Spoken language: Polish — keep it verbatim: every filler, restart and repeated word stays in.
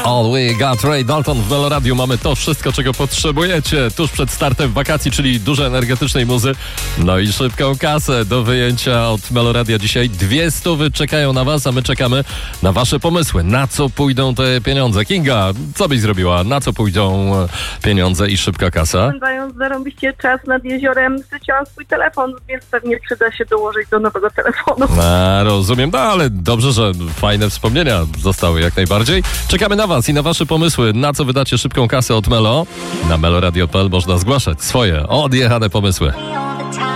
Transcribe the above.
All We Got, Ray Dalton w Meloradiu. Mamy to wszystko, czego potrzebujecie tuż przed startem wakacji, czyli dużo energetycznej muzy, no i szybką kasę do wyjęcia od Meloradia. Dzisiaj dwie stówy czekają na was, a my czekamy na wasze pomysły. Na co pójdą te pieniądze? Kinga, co byś zrobiła? Na co pójdą pieniądze i szybka kasa? Spędzając zarąbiście czas nad jeziorem, straciłam swój telefon, więc pewnie przyda się dołożyć do nowego telefonu. A, rozumiem, no ale dobrze, że fajne wspomnienia zostały jak najbardziej. Czekamy na was i na wasze pomysły, na co wydacie szybką kasę od Melo. Na meloradio kropka p l można zgłaszać swoje odjechane pomysły.